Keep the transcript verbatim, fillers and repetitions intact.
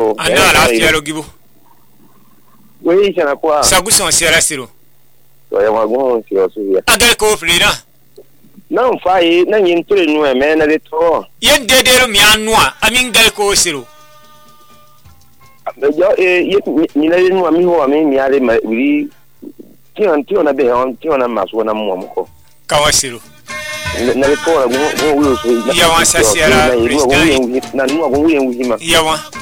o ana la fiaro gibo we sana kwa saguson sera siro so ya wagun si o su ya agal ko frina na mfai na yin tire nu e me na de to yen dedero mi anu a amin gal ko siro yo e ni na nu ami ho ami mi ale ma wi ti on ti ona be on ti ona maso na mo ko kawasiro na de to na go go so ya wan sa sera na nu go wi ma ya wan